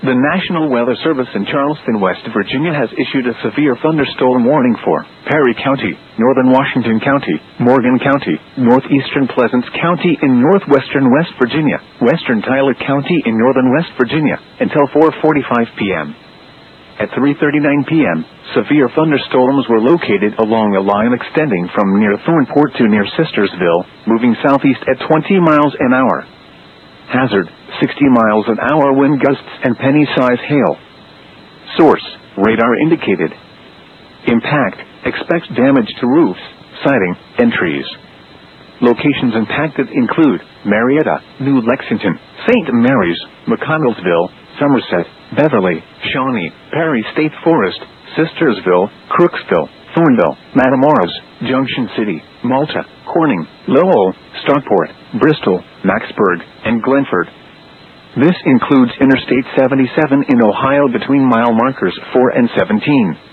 The National Weather Service in Charleston, West Virginia has issued a severe thunderstorm warning for Perry County, Northern Washington County, Morgan County, Northeastern Pleasants County in northwestern West Virginia, western Tyler County in northern West Virginia, until 4:45 p.m. At 3:39 p.m., severe thunderstorms were located along a line extending from near Thornport to near Sistersville, moving southeast at 20 miles an hour. Hazard, 60 miles an hour wind gusts and penny-size hail. Source, radar indicated. Impact, expect damage to roofs, siding, and trees. Locations impacted include Marietta, New Lexington, St. Mary's, McConnellsville, Somerset, Beverly, Shawnee, Perry State Forest, Sistersville, Crooksville, Thornville, Matamoros, Junction City, Malta, Corning, Lowell, Stockport, Bristol, Maxburg, and Glenford. This includes Interstate 77 in Ohio between mile markers 4 and 17.